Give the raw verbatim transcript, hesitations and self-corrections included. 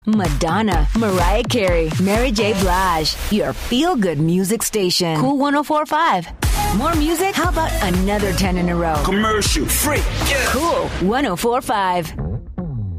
Madonna, Mariah Carey, Mary J. Blige, your feel-good music station. Cool one oh four point five. More music? How about another ten in a row? Commercial free. Yeah. Cool one oh four point five.